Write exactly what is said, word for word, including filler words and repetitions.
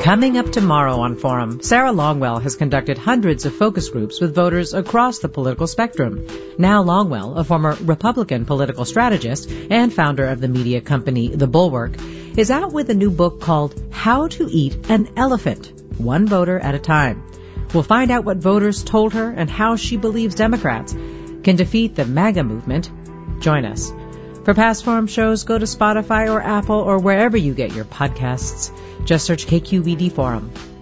Coming up tomorrow on Forum, Sarah Longwell has conducted hundreds of focus groups with voters across the political spectrum. Now Longwell, a former Republican political strategist and founder of the media company The Bulwark, is out with a new book called How to Eat an Elephant, One Voter at a Time. We'll find out what voters told her and how she believes Democrats can defeat the MAGA movement. Join us. For past Forum shows, go to Spotify or Apple or wherever you get your podcasts. Just search K Q E D Forum.